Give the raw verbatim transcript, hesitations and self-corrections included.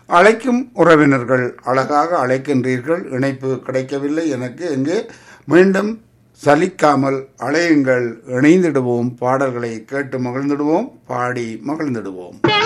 அழைக்கும் உறவினர்கள் அழகாக அழைக்கின்றீர்கள். இணைப்பு கிடைக்கவில்லை எனக்கு. எங்கே மீண்டும் சலிக்காமல் அழையுங்கள், இணைந்திடுவோம், பாடல்களை கேட்டு மகிழ்ந்திடுவோம், பாடி மகிழ்ந்திடுவோம்.